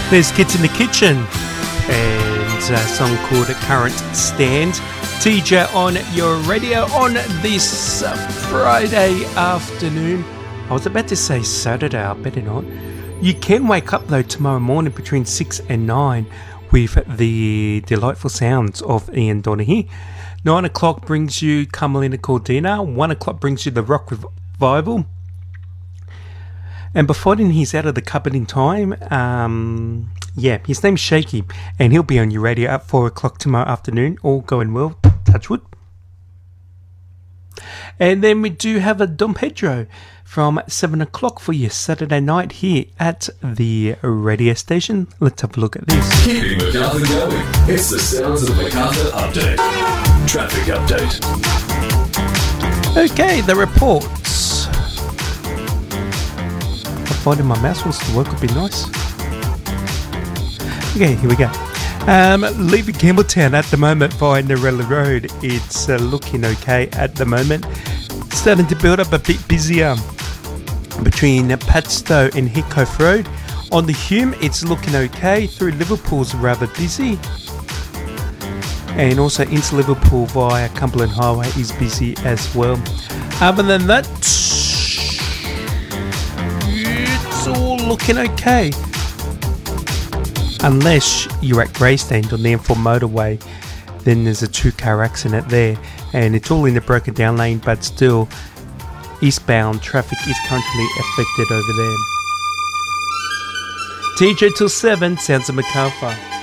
There's Kids in the Kitchen and a song called Current Stand. TJ on your radio on this Friday afternoon. I was about to say Saturday, I better not. You can wake up though tomorrow morning between 6 and 9 with the delightful sounds of Ian Donaghy. 9 o'clock brings you Carmelina Cordina. 1 o'clock brings you the Rock Revival. And before then, he's out of the cupboard in time. His name's Shaky, and he'll be on your radio at 4 o'clock tomorrow afternoon. All going well, touch wood. And then we do have a Dom Pedro from 7 o'clock for your Saturday night here at the radio station. Let's have a look at this. Keeping MacArthur going. It's the Sounds of MacArthur update. Traffic update. Okay, the reports. Finding my mouse wants to work would be nice. Okay, here we go. Leaving Campbelltown at the moment via Narella Road. It's looking okay at the moment. Starting to build up a bit busier between Padstow and Hickcove Road. On the Hume, it's looking okay. Through Liverpool's rather busy. And also into Liverpool via Cumberland Highway is busy as well. Other than that, it's all looking okay. Unless you're at Greystanes on the M4 motorway, then there's a 2-car accident there, and it's all in the broken down lane, but still eastbound traffic is currently affected over there. TJ till 7, Sounds of MacArthur.